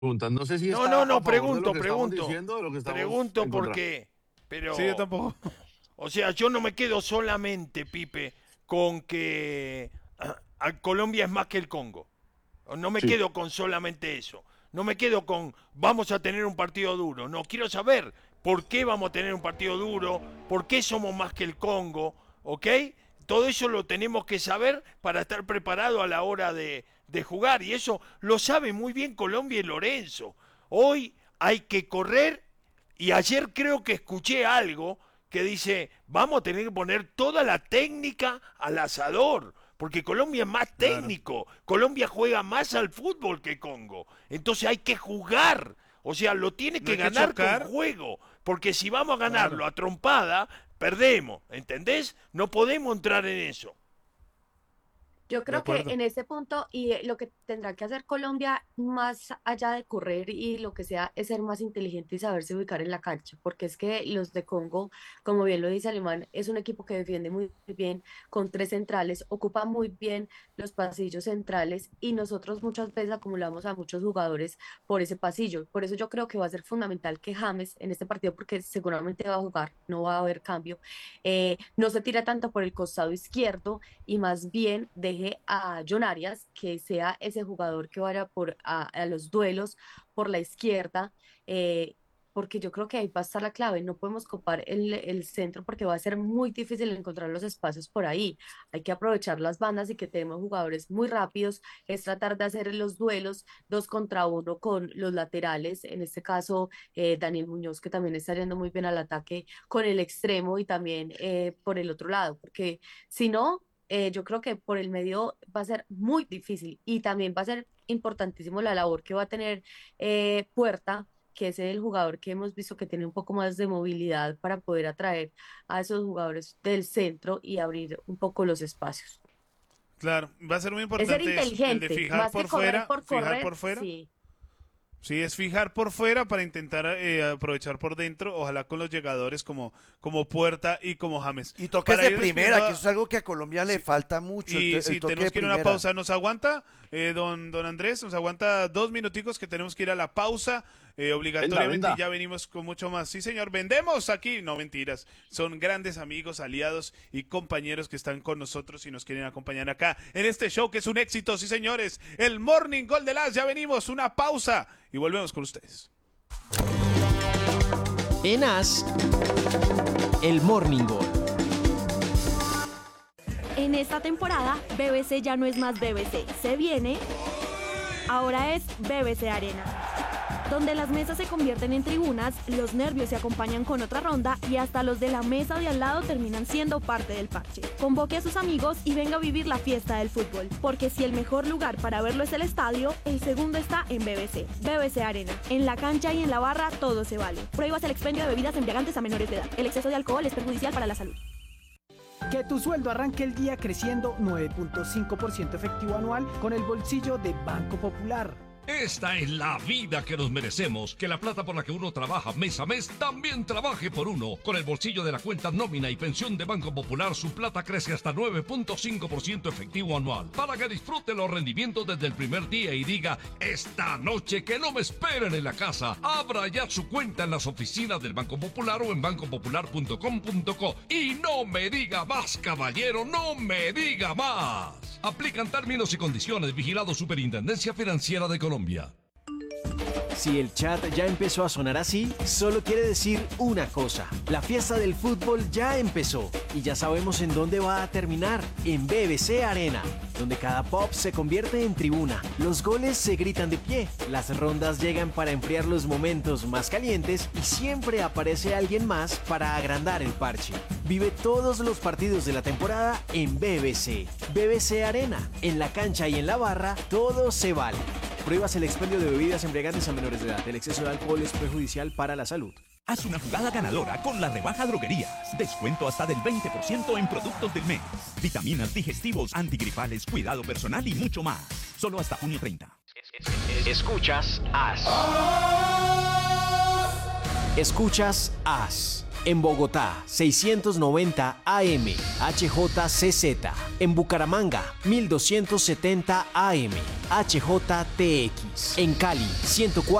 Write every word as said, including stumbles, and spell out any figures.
preguntas. No sé si No, está no, a no, favor de lo pregunto, que estamos pregunto. diciendo o de lo que estamos Pregunto en por contra. qué. Pero, Sí, yo tampoco. o sea, yo no me quedo solamente, Pipe, con que ah, a Colombia es más que el Congo. No me Sí, quedo con solamente eso. No me quedo con vamos a tener un partido duro. No, quiero saber por qué vamos a tener un partido duro, por qué somos más que el Congo, ¿ok? Todo eso lo tenemos que saber para estar preparado a la hora de, de jugar. Y eso lo sabe muy bien Colombia y Lorenzo. Hoy hay que correr y ayer creo que escuché algo que dice, vamos a tener que poner toda la técnica al asador, porque Colombia es más Claro. técnico, Colombia juega más al fútbol que Congo, entonces hay que jugar, o sea, lo tiene No que hay que ganar con chocar. juego, porque si vamos a Claro. ganarlo a trompada, perdemos, ¿entendés? No podemos entrar en eso. Yo De creo que acuerdo. en ese punto y eh, lo que tendrá que hacer Colombia más allá de correr y lo que sea es ser más inteligente y saberse ubicar en la cancha, porque es que los de Congo, como bien lo dice Alemán, es un equipo que defiende muy bien con tres centrales, ocupa muy bien los pasillos centrales y nosotros muchas veces acumulamos a muchos jugadores por ese pasillo. Por eso yo creo que va a ser fundamental que James en este partido, porque seguramente va a jugar, no va a haber cambio, eh, no se tira tanto por el costado izquierdo y más bien deje a John Arias, que sea ese jugador que vaya por a, a los duelos por la izquierda, eh, porque yo creo que ahí va a estar la clave. No podemos copar el, el centro porque va a ser muy difícil encontrar los espacios por ahí. Hay que aprovechar las bandas y que tenemos jugadores muy rápidos, es tratar de hacer los duelos dos contra uno con los laterales, en este caso eh, Daniel Muñoz, que también está yendo muy bien al ataque con el extremo y también eh, por el otro lado, porque si no, eh, yo creo que por el medio va a ser muy difícil y también va a ser importantísimo la labor que va a tener eh, Puerta, que es el jugador que hemos visto que tiene un poco más de movilidad para poder atraer a esos jugadores del centro y abrir un poco los espacios. Claro. Va a ser muy Es ser importante eso, el de inteligente, fijar más que por correr fuera, por fijar correr, por fuera. sí. Sí, es fijar por fuera para intentar eh, aprovechar por dentro, ojalá con los llegadores como, como Puerta y como James. Y toques Para de ir primera, despidiendo que eso es algo que a Colombia le sí, falta mucho, el, y te- el si toque tenemos de que ir a una primera. pausa, ¿nos aguanta, eh, don, don Andrés? ¿Nos aguanta dos minuticos que tenemos que ir a la pausa? Eh, Venda, obligatoriamente y venda. ya venimos con mucho más. Sí, señor, vendemos aquí. No, mentiras. Son grandes amigos, aliados y compañeros que están con nosotros y nos quieren acompañar acá en este show que es un éxito. Sí, señores. El Morning Gol de las. Ya venimos. Una pausa y volvemos con ustedes. En As, el Morning Gol. En esta temporada, B B C ya no es más B B C. Se viene. Ahora es B B C Arena, donde las mesas se convierten en tribunas, los nervios se acompañan con otra ronda y hasta los de la mesa de al lado terminan siendo parte del parche. Convoque a sus amigos y venga a vivir la fiesta del fútbol, porque si el mejor lugar para verlo es el estadio, el segundo está en B B C. B B C Arena. En la cancha y en la barra todo se vale. Prohíbas el expendio de bebidas embriagantes a menores de edad. El exceso de alcohol es perjudicial para la salud. Que tu sueldo arranque el día creciendo nueve punto cinco por ciento efectivo anual con el bolsillo de Banco Popular. Esta es la vida que nos merecemos, que la plata por la que uno trabaja mes a mes también trabaje por uno. Con el bolsillo de la cuenta nómina y pensión de Banco Popular, su plata crece hasta nueve punto cinco por ciento efectivo anual, para que disfrute los rendimientos desde el primer día y diga, esta noche que no me esperen en la casa. Abra ya su cuenta en las oficinas del Banco Popular o en banco popular punto com punto co. Y no me diga más, caballero, no me diga más. Aplican términos y condiciones. Vigilado Superintendencia Financiera de Colombia. Si el chat ya empezó a sonar así, solo quiere decir una cosa. La fiesta del fútbol ya empezó y ya sabemos en dónde va a terminar, en B B C Arena, donde cada pop se convierte en tribuna. Los goles se gritan de pie, las rondas llegan para enfriar los momentos más calientes y siempre aparece alguien más para agrandar el parche. Vive todos los partidos de la temporada en B B C. B B C Arena, en la cancha y en la barra, todo se vale. Prohíbas el expendio de bebidas embriagantes a menores de edad. El exceso de alcohol es perjudicial para la salud. Haz una jugada ganadora con la rebaja Droguerías. Descuento hasta del veinte por ciento en productos del mes. Vitaminas, digestivos, antigripales, cuidado personal y mucho más. Solo hasta junio treinta. Escuchas As. Escuchas As. En Bogotá, seiscientos noventa A M, H J C Z. En Bucaramanga, mil doscientos setenta A M, H J T X. En Cali, ciento cuatro